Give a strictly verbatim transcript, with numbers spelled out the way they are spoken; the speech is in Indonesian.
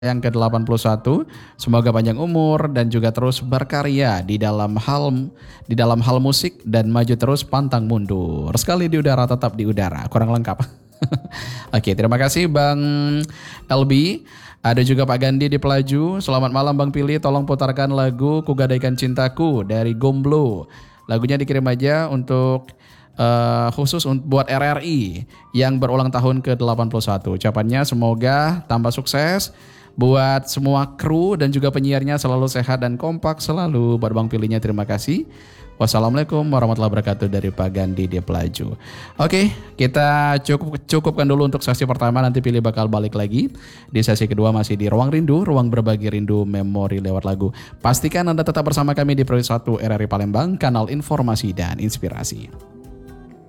yang ke delapan puluh satu. Semoga panjang umur dan juga terus berkarya di dalam hal di dalam hal musik dan maju terus pantang mundur. Sekali di udara tetap di udara. Kurang lengkap. Oke, terima kasih Bang Elbi. Ada juga Pak Gandhi di Pelaju. Selamat malam Bang Pili, tolong putarkan lagu Ku Gadaikan Cintaku dari Gomblo. Lagunya dikirim aja untuk uh, khusus untuk buat R R I yang berulang tahun ke delapan puluh satu. Ucapannya semoga tambah sukses buat semua kru dan juga penyiarnya selalu sehat dan kompak selalu. Buat Bang Pilinya terima kasih. Wassalamualaikum warahmatullahi wabarakatuh dari Pak Gandhi di Pelaju. Oke, kita cukup cukupkan dulu untuk sesi pertama. Nanti Pilih bakal balik lagi di sesi kedua masih di Ruang Rindu, ruang berbagi rindu memori lewat lagu. Pastikan Anda tetap bersama kami di Pro satu R R I Palembang, kanal informasi dan inspirasi.